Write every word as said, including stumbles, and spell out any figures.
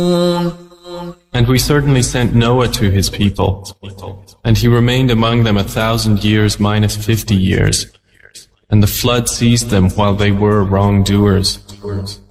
And we certainly sent Noah to his people, and he remained among them a thousand years minus fifty years, and the flood seized them while they were wrongdoers.